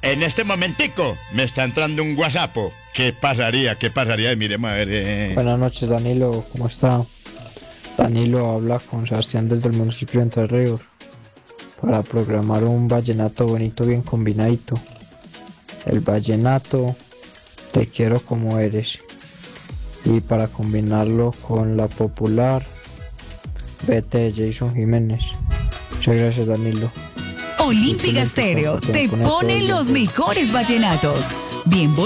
En este momentico me está entrando un WhatsApp. ¿Qué pasaría? ¿Qué pasaría? Miremos a ver. Buenas noches, Danilo, ¿cómo está? Danilo habla con Sebastián desde el municipio de Entre Ríos para programar un vallenato bonito bien combinadito. El vallenato Te quiero como eres, y para combinarlo con la popular Vete de Jason Jiménez. Muchas gracias, Danilo. Olímpica Estéreo te pone los mejores vallenatos. Bien